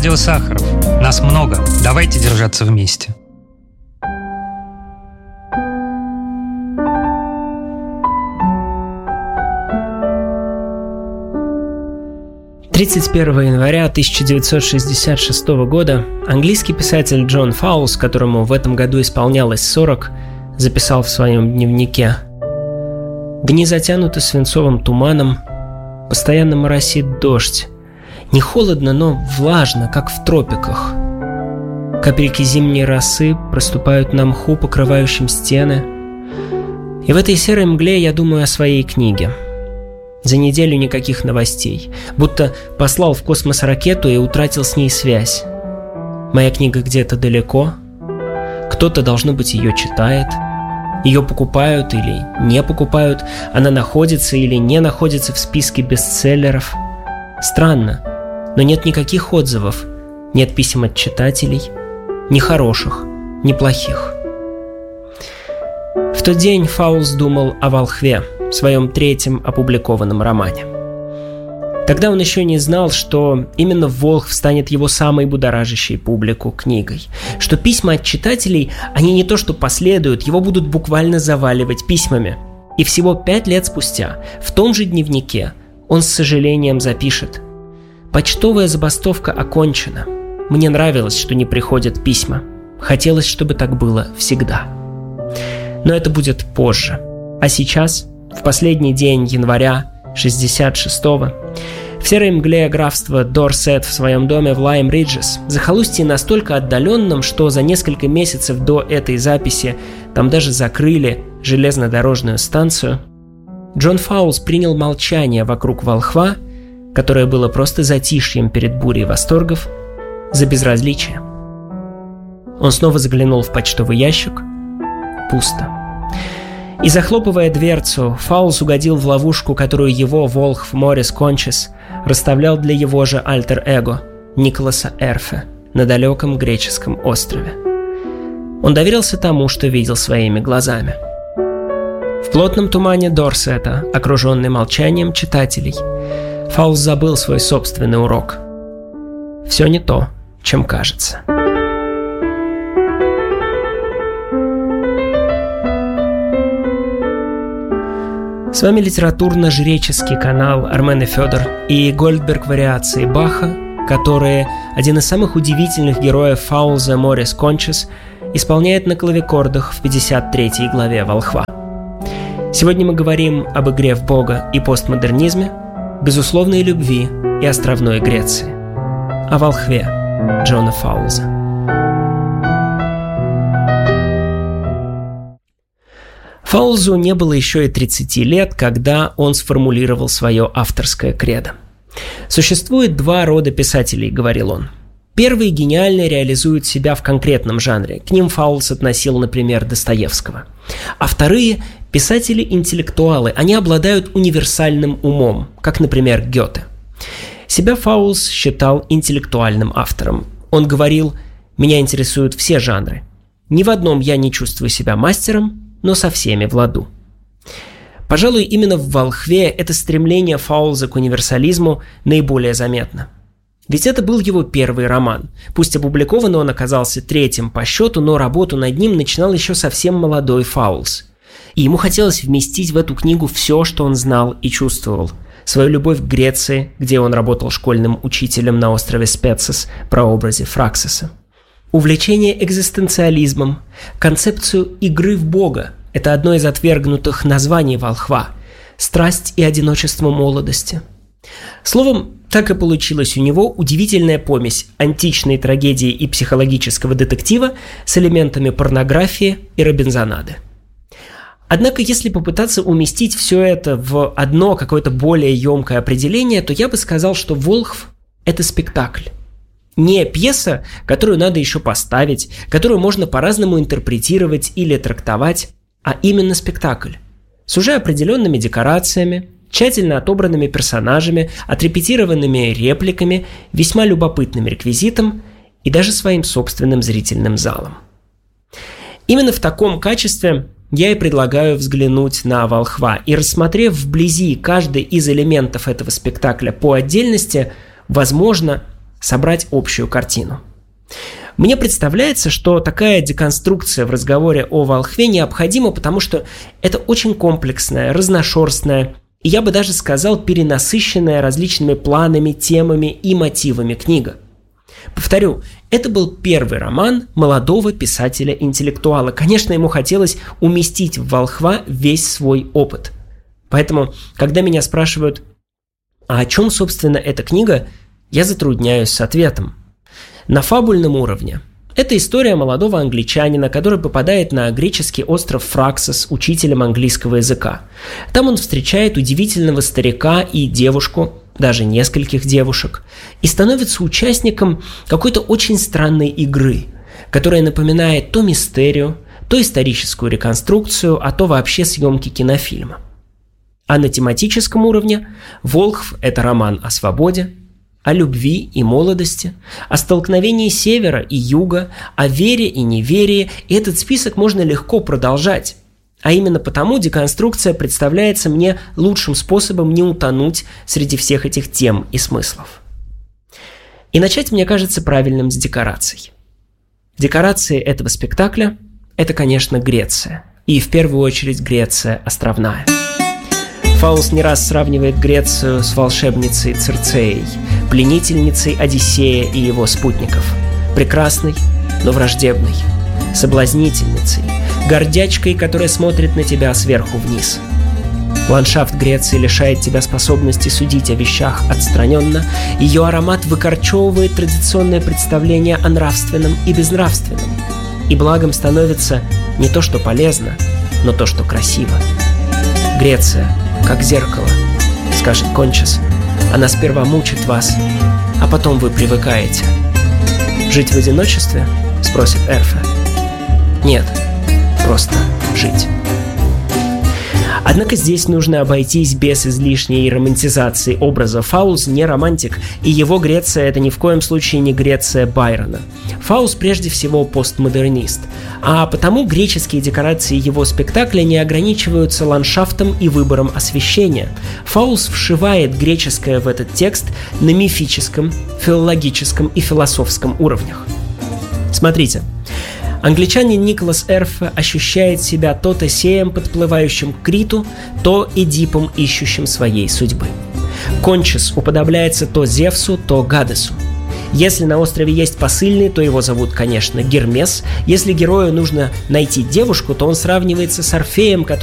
Радио Сахаров. Нас много. Давайте держаться вместе. «31 января 1966 года английский писатель Джон Фаулс, которому в этом году исполнялось 40, записал в своем дневнике: «Дни затянуты свинцовым туманом, постоянно моросит дождь. Не холодно, но влажно, как в тропиках. Капельки зимней росы проступают на мху, покрывающем стены. И в этой серой мгле я думаю о своей книге. За неделю никаких новостей. Будто послал в космос ракету и утратил с ней связь. Моя книга где-то далеко. Кто-то, должно быть, ее читает. Ее покупают или не покупают. Она находится или не находится в списке бестселлеров. Странно, но нет никаких отзывов. Нет писем от читателей. Ни хороших, ни плохих». В тот день Фаулс думал о волхве, в своем третьем опубликованном романе. Тогда он еще не знал, что именно «Волхв» станет его самой будоражащей публику книгой. Что письма от читателей, они не то что последуют, его будут буквально заваливать письмами. И всего 5 лет спустя, в том же дневнике, он с сожалением запишет: «Почтовая забастовка окончена. Мне нравилось, что не приходят письма. Хотелось, чтобы так было всегда». Но это будет позже. А сейчас, в последний день января 66-го, в серой мгле графства Дорсет в своем доме в Лайм-Риджес, захолустье настолько отдаленном, что за несколько месяцев до этой записи там даже закрыли железнодорожную станцию, Джон Фаулс принял молчание вокруг волхва, которое было просто затишьем перед бурей восторгов, за безразличие. Он снова заглянул в почтовый ящик. Пусто. И, захлопывая дверцу, Фаулс угодил в ловушку, которую его волхв Морис Кончис расставлял для его же альтер-эго Николаса Эрфе на далеком греческом острове. Он доверился тому, что видел своими глазами. В плотном тумане Дорсета, окруженный молчанием читателей, Фаулс забыл свой собственный урок. Все не то, чем кажется. С вами литературно-жреческий канал Армен и Федор и Гольдберг вариации Баха, которые один из самых удивительных героев Фаулза Морис Кончис исполняет на клавикордах в 53 главе «Волхва». Сегодня мы говорим об игре в Бога и постмодернизме, безусловной любви и островной Греции. О волхве Джона Фаулза. Фаулзу не было еще и 30 лет, когда он сформулировал свое авторское кредо. «Существует 2 рода писателей», — говорил он. Первые гениально реализуют себя в конкретном жанре. К ним Фаулс относил, например, Достоевского. А вторые – писатели-интеллектуалы. Они обладают универсальным умом, как, например, Гёте. Себя Фаулс считал интеллектуальным автором. Он говорил: «Меня интересуют все жанры. Ни в одном я не чувствую себя мастером, но со всеми в ладу». Пожалуй, именно в «Волхве» это стремление Фаулза к универсализму наиболее заметно. Ведь это был его первый роман. Пусть опубликованный он оказался 3-м по счету, но работу над ним начинал еще совсем молодой Фаулс. И ему хотелось вместить в эту книгу все, что он знал и чувствовал. Свою любовь к Греции, где он работал школьным учителем на острове Спетсос, прообразе Фраксиса. Увлечение экзистенциализмом, концепцию игры в Бога – это одно из отвергнутых названий «Волхва», страсть и одиночество молодости. Словом, так и получилась у него удивительная помесь античной трагедии и психологического детектива с элементами порнографии и робинзонады. Однако, если попытаться уместить все это в одно какое-то более емкое определение, то я бы сказал, что «Волхв» – это спектакль. Не пьеса, которую надо еще поставить, которую можно по-разному интерпретировать или трактовать, а именно спектакль. С уже определенными декорациями, тщательно отобранными персонажами, отрепетированными репликами, весьма любопытным реквизитом и даже своим собственным зрительным залом. Именно в таком качестве я и предлагаю взглянуть на «Волхва», и, рассмотрев вблизи каждый из элементов этого спектакля по отдельности, возможно, собрать общую картину. Мне представляется, что такая деконструкция в разговоре о волхве необходима, потому что это очень комплексная, разношерстная, и я бы даже сказал, перенасыщенная различными планами, темами и мотивами книга. Повторю, это был первый роман молодого писателя-интеллектуала. Конечно, ему хотелось уместить в волхва весь свой опыт. Поэтому, когда меня спрашивают, а о чем, собственно, эта книга, я затрудняюсь с ответом. На фабульном уровне. Это история молодого англичанина, который попадает на греческий остров Фраксос учителем английского языка. Там он встречает удивительного старика и девушку, даже нескольких девушек, и становится участником какой-то очень странной игры, которая напоминает то мистерию, то историческую реконструкцию, а то вообще съемки кинофильма. А на тематическом уровне «Волхв» – это роман о свободе, о любви и молодости, о столкновении севера и юга, о вере и неверии, и этот список можно легко продолжать. А именно потому деконструкция представляется мне лучшим способом не утонуть среди всех этих тем и смыслов. И начать, мне кажется, правильным с декораций. Декорации этого спектакля – это, конечно, Греция. И в первую очередь Греция островная. Фаулс не раз сравнивает Грецию с волшебницей Цирцеей, пленительницей Одиссея и его спутников, прекрасной, но враждебной, соблазнительницей, гордячкой, которая смотрит на тебя сверху вниз. Ландшафт Греции лишает тебя способности судить о вещах отстраненно, ее аромат выкорчевывает традиционное представление о нравственном и безнравственном, и благом становится не то, что полезно, но то, что красиво. Греция, как зеркало, скажет Кончис, она сперва мучит вас, а потом вы привыкаете. Жить в одиночестве? Спросит Эрфе. Нет, просто жить. Однако здесь нужно обойтись без излишней романтизации образа. Фаулс не романтик, и его Греция – это ни в коем случае не Греция Байрона. Фаулс прежде всего постмодернист, а потому греческие декорации его спектакля не ограничиваются ландшафтом и выбором освещения. Фаулс вшивает греческое в этот текст на мифическом, филологическом и философском уровнях. Смотрите. Англичанин Николас Эрфе ощущает себя то Тесеем, подплывающим к Криту, то Эдипом, ищущим своей судьбы. Кончис уподобляется то Зевсу, то Гадесу. Если на острове есть посыльный, то его зовут, конечно, Гермес. Если герою нужно найти девушку, то он сравнивается с Орфеем, который